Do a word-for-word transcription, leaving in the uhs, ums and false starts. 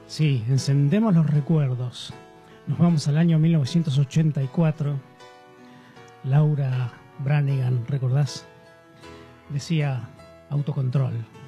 Sí, encendemos los recuerdos. Nos vamos al año mil novecientos ochenta y cuatro. Laura Branigan, ¿recordás? Decía autocontrol.